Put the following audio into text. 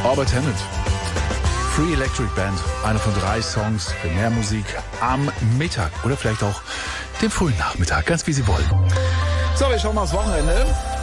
Albert Hammond. Free Electric Band, einer von 3 Songs für mehr Musik am Mittag oder vielleicht auch dem frühen Nachmittag, ganz wie Sie wollen. So, wir schauen mal aufs Wochenende.